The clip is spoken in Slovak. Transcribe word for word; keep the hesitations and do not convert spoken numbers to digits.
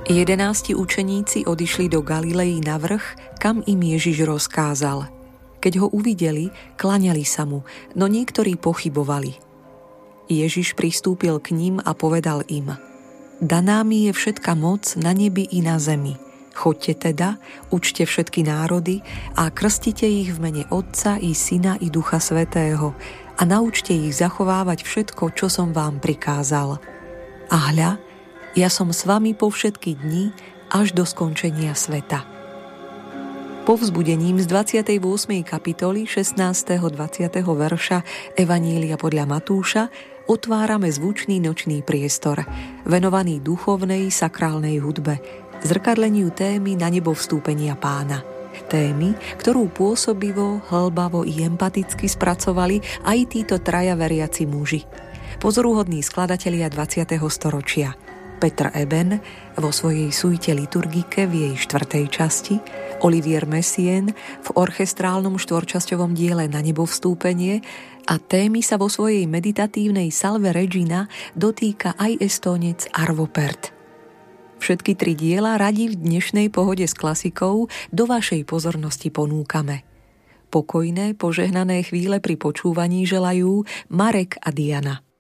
Jedenásti učeníci odišli do Galilei na vrch, kam im Ježiš rozkázal. Keď ho uvideli, klaňali sa mu, no niektorí pochybovali. Ježiš pristúpil k ním a povedal im: Daná mi je všetka moc na nebi i na zemi. Choďte teda, učte všetky národy a krstite ich v mene Otca i Syna i Ducha Svätého a naučte ich zachovávať všetko, čo som vám prikázal. A hľa, ja som s vami po všetky dni až do skončenia sveta. Povzbudením z dvadsiatej ôsmej kapitoly šestnásteho dvadsiateho verša Evanília podľa Matúša otvárame zvučný nočný priestor, venovaný duchovnej sakrálnej hudbe, zrkadleniu témy na nebo vstúpenia Pána. Témy, ktorú pôsobivo, hlbavo i empaticky spracovali aj títo traja veriaci muži. Pozoruhodní skladatelia dvadsiateho storočia. Peter Eben vo svojej suite liturgike v jej štvrtej časti, Olivier Messiaen v orchestrálnom štvorčasťovom diele Na nebo vstúpenie a témy sa vo svojej meditatívnej Salve Regina dotýka aj Estónec Arvo Pärt. Všetky tri diela radi v dnešnej pohode s klasikou do vašej pozornosti ponúkame. Pokojné, požehnané chvíle pri počúvaní želajú Marek a Diana.